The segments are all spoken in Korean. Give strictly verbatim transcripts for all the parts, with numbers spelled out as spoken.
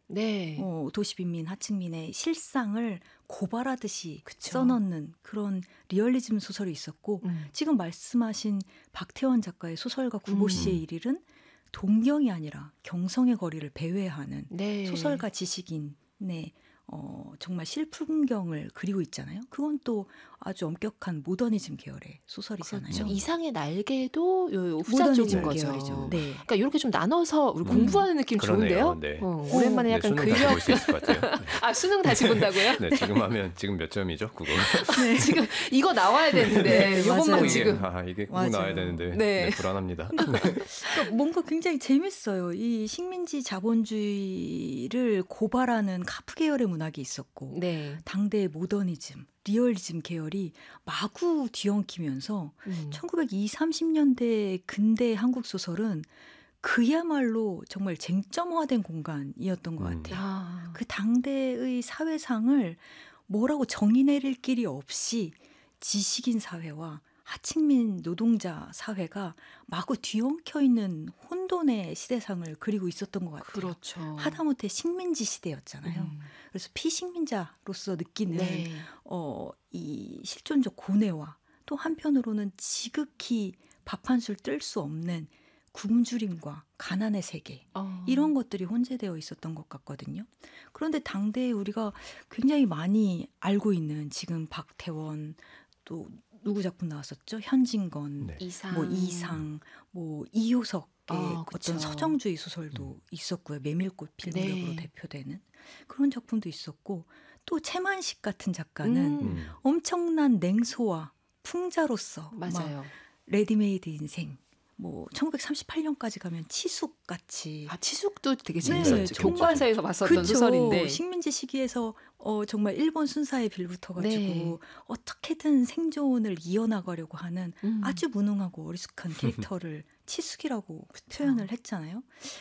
네. 어, 도시빈민, 하층민의 실상을 고발하듯이 그쵸. 써넣는 그런 리얼리즘 소설이 있었고 음. 지금 말씀하신 박태원 작가의 소설가 구보 씨의 음. 일일은 동경이 아니라 경성의 거리를 배회하는 네. 소설가 지식인의 어, 정말 실풍경을 그리고 있잖아요. 그건 또 아주 엄격한 모더니즘 계열의 소설이잖아요. 그렇죠. 이상의 날개도 요, 요 후자 모더니즘 쪽인 거죠. 계열이죠. 네. 그러니까 이렇게 좀 나눠서 우리 음. 공부하는 느낌 그러네요. 좋은데요. 네. 어, 오랜만에 네, 약간 수능 다시 근력. 볼 수 있을 것 같아요. 네. 아 수능 다시 본다고요? 네, 지금 하면 지금 몇 점이죠? 국어. 네. 지금 이거 나와야 되는데 네, 이것만 맞아요. 이게, 지금. 아, 이게 꼭 맞아요. 나와야 되는데 네. 네, 불안합니다. 네. 그러니까 뭔가 굉장히 재밌어요. 이 식민지 자본주의를 고발하는 카프 계열의 문학이 있었고 네. 당대의 모더니즘, 리얼리즘 계열이 마구 뒤엉키면서 음. 천구백이십, 삼십 년대 근대 한국 소설은 그야말로 정말 쟁점화된 공간이었던 것 음. 같아요. 아. 그 당대의 사회상을 뭐라고 정의 내릴 길이 없이 지식인 사회와 하층민 노동자 사회가 마구 뒤엉켜 있는 혼돈의 시대상을 그리고 있었던 것 같아요. 그렇죠. 하다못해 식민지 시대였잖아요. 음. 그래서 피식민자로서 느끼는 네. 어, 이 실존적 고뇌와 또 한편으로는 지극히 밥 한 술 뜰 수 없는 굶주림과 가난의 세계 어. 이런 것들이 혼재되어 있었던 것 같거든요. 그런데 당대에 우리가 굉장히 많이 알고 있는 지금 박태원 또 누구 작품 나왔었죠? 현진건, 네. 이상. 뭐 이상, 뭐 이효석의 아, 그쵸. 어떤 서정주의 소설도 음. 있었고요. 메밀꽃 필무렵으로 네. 대표되는 그런 작품도 있었고 또 채만식 같은 작가는 음. 음. 엄청난 냉소와 풍자로서 막 맞아요. 레디메이드 인생, 뭐 천구백삼십팔 년까지 가면 치숙 같이 아 치숙도 되게 네, 재밌었죠. 정말- 교과서에서 봤었던 그쵸. 소설인데. 식민지 시기에서 어, 정말 일본 순사에 빌붙어가지고 네. 어떻게든 생존을 이어나가려고 하는 음. 아주 무능하고 어리숙한 캐릭터를 치숙이라고 표현을 했잖아요.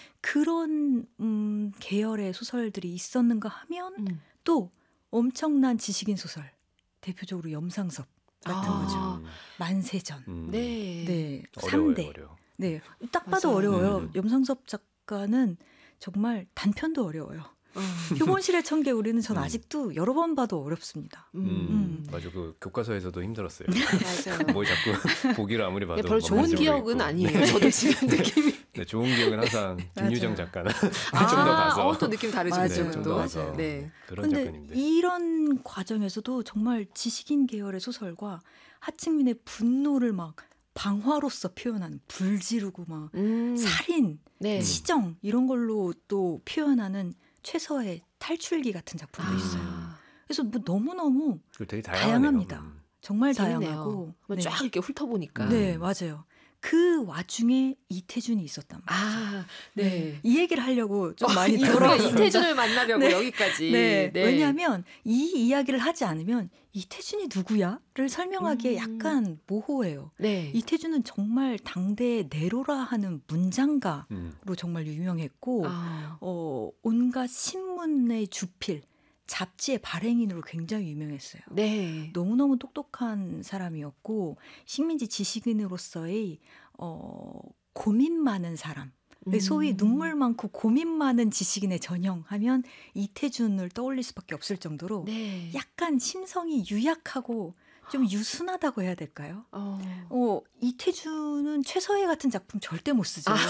그런 음, 계열의 소설들이 있었는가 하면 음. 또 엄청난 지식인 소설, 대표적으로 염상섭 같은 아. 거죠. 음. 만세전. 음. 네. 네, 어려워요, 삼대. 어려워. 네, 딱 봐도 맞아요. 어려워요. 음. 염상섭 작가는 정말 단편도 어려워요. 어. 표본실의 천개 우리는 전 음. 아직도 여러 번 봐도 어렵습니다. 음. 음. 맞아, 그 교과서에서도 힘들었어요. 맞아요. 뭘 자꾸 보기를 아무리 봐도 네, 별로 좋은 멍해지고 기억은 있고. 아니에요. 네. 저도 지금 느낌이. 네, 좋은 기억은 항상 김유정 맞아요. 작가나 아, 좀 더 가서 어, 또 느낌 다르죠. 맞아요. 네, 지금 좀 또. 더 가서 네. 그런 그런데 작가님들. 이런 과정에서도 정말 지식인 계열의 소설과 하층민의 분노를 막 방화로서 표현하는 불 지르고 막 음. 살인, 네. 치정 이런 걸로 또 표현하는 최서의 탈출기 같은 작품도 아. 있어요. 그래서 뭐 너무너무 그리고 되게 다양하네요. 다양합니다. 음. 정말 재밌네요. 다양하고 한번 쫙 이렇게 훑어보니까. 네, 맞아요. 그 와중에 이태준이 있었단 말이죠. 아, 네. 이 얘기를 하려고 좀 많이 우리가 돌아왔습니다. 이태준을 만나려고 네. 여기까지. 네. 왜냐하면 이 이야기를 하지 않으면 이태준이 누구야?를 설명하기에 음. 약간 모호해요. 네. 이태준은 정말 당대의 네로라 하는 문장가로 음. 정말 유명했고 아. 어, 온갖 신문의 주필, 잡지의 발행인으로 굉장히 유명했어요. 네. 너무너무 똑똑한 사람이었고 식민지 지식인으로서의 어, 고민 많은 사람. 음. 소위 눈물 많고 고민 많은 지식인의 전형하면 이태준을 떠올릴 수밖에 없을 정도로 네. 약간 심성이 유약하고 좀 유순하다고 해야 될까요? 어. 어, 이태준은 최서혜 같은 작품 절대 못 쓰죠. 아.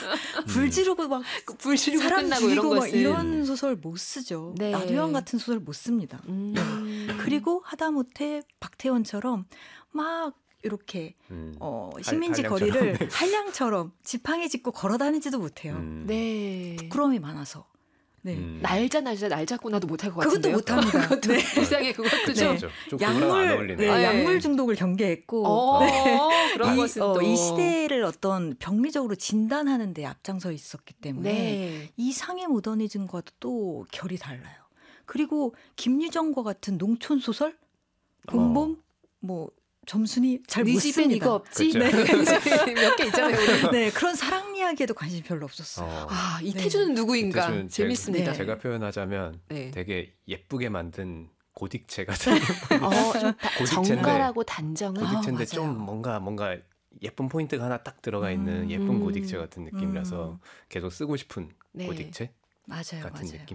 불 지르고 막 불 지르고 사람 끝나고 죽이고 이런 막 것을. 이런 소설 못 쓰죠. 네. 나도양 같은 소설 못 씁니다. 음. 그리고 하다못해 박태원처럼 막 이렇게 음. 어, 할- 식민지 한량처럼. 거리를 한량처럼 지팡이 짚고 걸어 다니지도 못해요. 음. 네. 부끄러움이 많아서. 네. 음. 날자 날자 날 잡고 나도 못할 것 그것도 같은데요. 못합니다. 그것도 네. 이상해 그것도 네. 좀. 그렇죠. 좀 그거랑 안 약물, 어울리네. 네, 아, 예. 약물 중독을 경계했고 어, 그런 이, 것은 어, 또. 이 시대를 어떤 병리적으로 진단하는 데 앞장서 있었기 때문에 네. 이 상해 모더니즘과도 또 결이 달라요. 그리고 김유정과 같은 농촌 소설, 공범, 뭐 점순이 잘 못 네 집엔 씁니다. 이거 없지? 그쵸. 네. 몇 개 있잖아요. 우리. 네, 그런 사랑 이야기에도 관심이 별로 없었어요. 어. 아, 이태준은 누구인가? 이태준은 재밌습니다. 제가, 제가 표현하자면 네. 되게 예쁘게 만든 고딕체 같은 어, 좀 다- 고딕체인데 정갈하고 단정한. 고딕체인데 맞아요. 좀 뭔가 뭔가 예쁜 포인트가 하나 딱 들어가 있는 음. 예쁜 음. 고딕체 같은 느낌이라서 음. 계속 쓰고 싶은 네. 고딕체 맞아요, 같은 맞아요. 느낌.